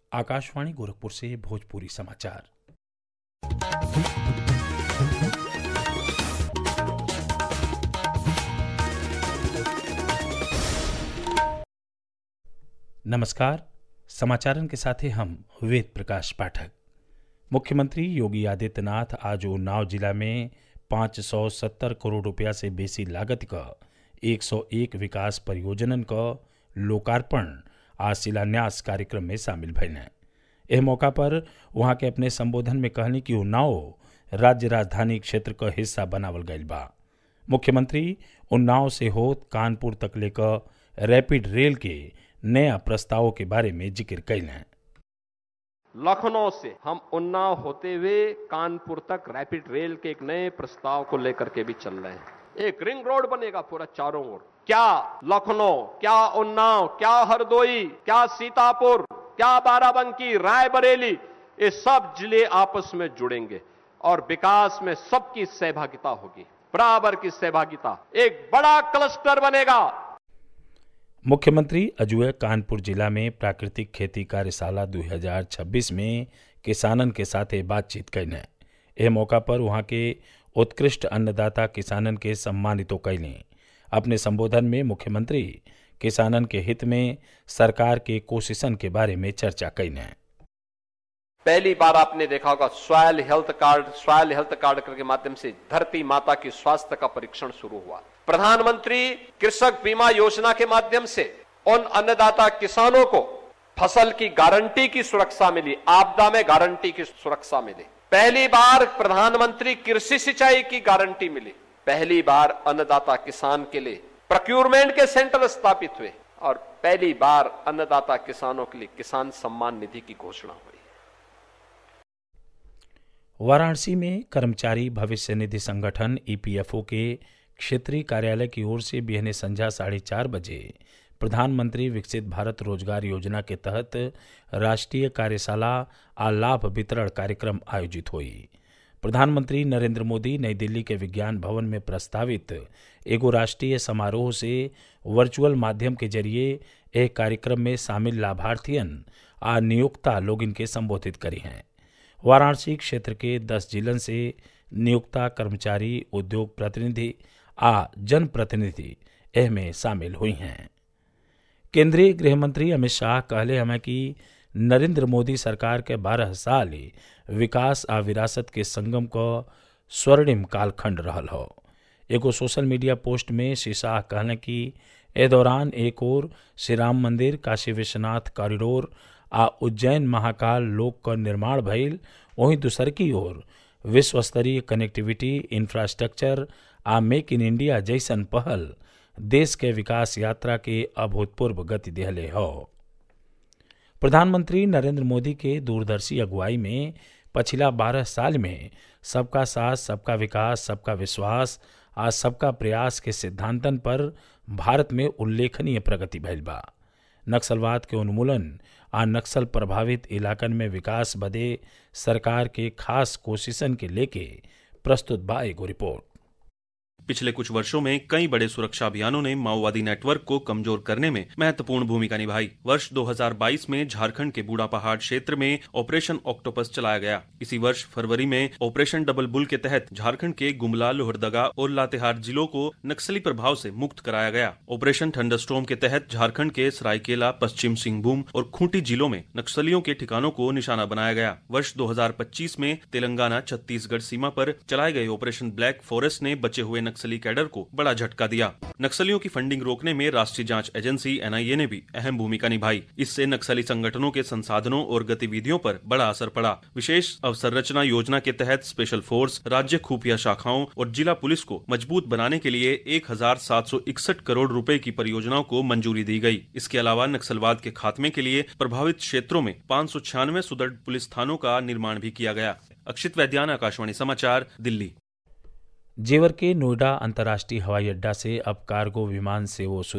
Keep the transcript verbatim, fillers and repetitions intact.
आकाशवाणी गोरखपुर से भोजपुरी समाचार। नमस्कार, समाचारन के साथ हम वेद प्रकाश पाठक। मुख्यमंत्री योगी आदित्यनाथ आज उन्नाव जिला में पाँच सौ सत्तर करोड़ रुपया से बेसी लागत का एक सौ एक विकास परियोजनन का लोकार्पण आज शिलान्यास कार्यक्रम में शामिल भइल। एह मौका पर वहां के अपने संबोधन में कहनी कि उन्नाव राज्य राजधानी क्षेत्र का हिस्सा बनावल गईल बा। मुख्यमंत्री उन्नाव से होत कानपुर तक लेकर रैपिड रेल के नया प्रस्तावों के बारे में जिक्र कैलें। लखनऊ से हम उन्नाव होते हुए कानपुर तक रैपिड रेल के एक नए प्रस्ताव को लेकर के भी चल रहे हैं। एक रिंग रोड बनेगा पूरा चारों ओर। क्या लखनऊ, क्या उन्नाव, क्या हरदोई, क्या सीतापुर, क्या बाराबंकी, रायबरेली, ये सब जिले आपस में जुड़ेंगे और विकास में सबकी सहभागिता होगी, बराबर की सहभागिता। एक बड़ा क्लस्टर बनेगा। मुख्यमंत्री अजुए कानपुर जिला में प्राकृतिक खेती कार्यशाला दो हज़ार छब्बीस में किसानन के साथ बातचीत कैलें। यह मौका पर वहां के उत्कृष्ट अन्नदाता किसानन के सम्मानितो कैलें। अपने संबोधन में मुख्यमंत्री किसानन के हित में सरकार के कोशिशन के बारे में चर्चा कैलें। पहली बार आपने देखा होगा soil health card, soil health card के माध्यम से धरती माता की स्वास्थ्य का परीक्षण शुरू हुआ। प्रधानमंत्री कृषक बीमा योजना के माध्यम से उन अन्नदाता किसानों को फसल की गारंटी की सुरक्षा मिली, आपदा में गारंटी की सुरक्षा मिली। पहली बार प्रधानमंत्री कृषि सिंचाई की गारंटी मिली। पहली बार अन्नदाता किसान के लिए प्रोक्योरमेंट के सेंटर स्थापित हुए और पहली बार अन्नदाता किसानों के लिए किसान सम्मान निधि की घोषणा हुई। वाराणसी में कर्मचारी भविष्य निधि संगठन ई पी एफ ओ के क्षेत्रीय कार्यालय की ओर से बिहने संझा साढ़े चार बजे प्रधानमंत्री विकसित भारत रोजगार योजना के तहत राष्ट्रीय कार्यशाला आ लाभ वितरण कार्यक्रम आयोजित हुई। प्रधानमंत्री नरेंद्र मोदी नई दिल्ली के विज्ञान भवन में प्रस्तावित एगो राष्ट्रीय समारोह से वर्चुअल माध्यम के जरिए एक कार्यक्रम में शामिल लाभार्थियन आ नियोक्ता लोग इनके संबोधित करी हैं। वाराणसी क्षेत्र के दस जिलन से नियोक्ता, कर्मचारी, उद्योग प्रतिनिधि आ जनप्रतिनिधि एह में शामिल हुई हैं। केंद्रीय गृह मंत्री अमित शाह कहले हमें कि नरेंद्र मोदी सरकार के बारह साल विकास आ विरासत के संगम को स्वर्णिम कालखंड रहल हो। एगो सोशल मीडिया पोस्ट में श्री शाह कहले कि ए दौरान एक और श्री राम मंदिर, काशी विश्वनाथ कॉरिडोर आ उज्जैन महाकाल लोक का निर्माण भइल, वहीं दूसर की ओर विश्व स्तरीय कनेक्टिविटी, इंफ्रास्ट्रक्चर आ मेक इन इंडिया जैसन पहल देश के विकास यात्रा के अभूतपूर्व गति दिहले हो। प्रधानमंत्री नरेंद्र मोदी के दूरदर्शी अगुवाई में पिछला बारह साल में सबका साथ, सबका विकास, सबका विश्वास आ सबका प्रयास के सिद्धांतन पर भारत में उल्लेखनीय प्रगति भइल बा। नक्सलवाद के उन्मूलन आ नक्सल प्रभावित इलाकन में विकास बदे सरकार के खास कोशिशन के लेके प्रस्तुत बा एगो रिपोर्ट। पिछले कुछ वर्षों में कई बड़े सुरक्षा अभियानों ने माओवादी नेटवर्क को कमजोर करने में महत्वपूर्ण भूमिका निभाई। वर्ष दो हज़ार बाईस में झारखंड के बूढ़ा पहाड़ क्षेत्र में ऑपरेशन ऑक्टोपस चलाया गया। इसी वर्ष फरवरी में ऑपरेशन डबल बुल के तहत झारखंड के गुमला, लोहरदगा और लातेहार जिलों को नक्सली प्रभाव से मुक्त कराया गया। ऑपरेशन थंडरस्टॉर्म के तहत झारखंड के सरायकेला, पश्चिम सिंहभूम और खूंटी जिलों में नक्सलियों के ठिकानों को निशाना बनाया गया। वर्ष दो हज़ार पच्चीस में तेलंगाना छत्तीसगढ़ सीमा पर चलाए गए ऑपरेशन ब्लैक फॉरेस्ट ने बचे हुए नक्सली कैडर को बड़ा झटका दिया। नक्सलियों की फंडिंग रोकने में राष्ट्रीय जांच एजेंसी एन आई ए ने भी अहम भूमिका निभाई। इससे नक्सली संगठनों के संसाधनों और गतिविधियों पर बड़ा असर पड़ा। विशेष अवसंरचना योजना के तहत स्पेशल फोर्स, राज्य खुफिया शाखाओं और जिला पुलिस को मजबूत बनाने के लिए एक हजार सात सौ इकसठ करोड़ रुपए की परियोजनाओं को मंजूरी दी गई। इसके अलावा नक्सलवाद के खात्मे के लिए प्रभावित क्षेत्रों में पाँच सौ छियानवे सुदृढ़ पुलिस थानों का निर्माण भी किया गया। अक्षित वैद्यान, आकाशवाणी समाचार, दिल्ली। जेवर के नोएडा अंतर्राष्ट्रीय हवाई अड्डा से अब कार्गो विमान सेवा